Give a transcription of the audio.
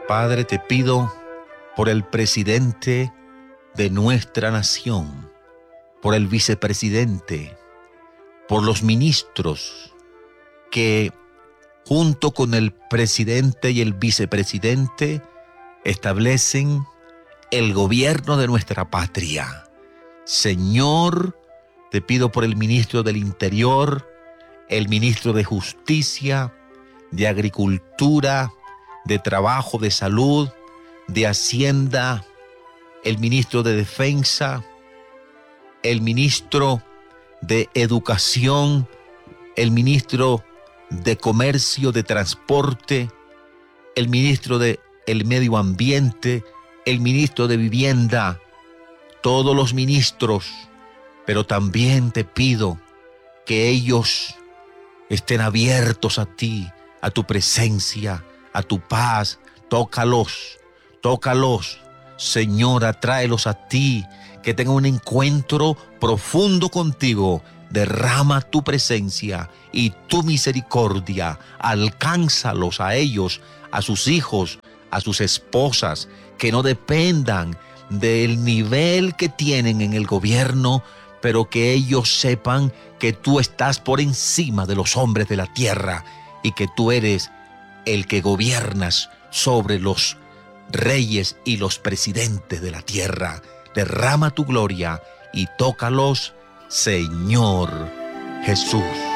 Padre, te pido por el presidente de nuestra nación, por el vicepresidente, por los ministros que junto con el presidente y el vicepresidente establecen el gobierno de nuestra patria. Señor, te pido por el ministro del Interior, el ministro de Justicia, de Agricultura, de Trabajo, de Salud, de Hacienda, el ministro de Defensa, el ministro de Educación, el ministro de Comercio, de Transporte, el ministro de el Medio Ambiente, el ministro de Vivienda, todos los ministros, pero también te pido que ellos estén abiertos a ti, a tu presencia, a tu paz. Tócalos, Señor, atráelos a ti, que tengan un encuentro profundo contigo. Derrama tu presencia y tu misericordia. Alcánzalos a ellos, a sus hijos, a sus esposas, que no dependan del nivel que tienen en el gobierno, pero que ellos sepan que tú estás por encima de los hombres de la tierra y que tú eres el que gobiernas sobre los reyes y los presidentes de la tierra. Derrama tu gloria y tócalos, Señor Jesús.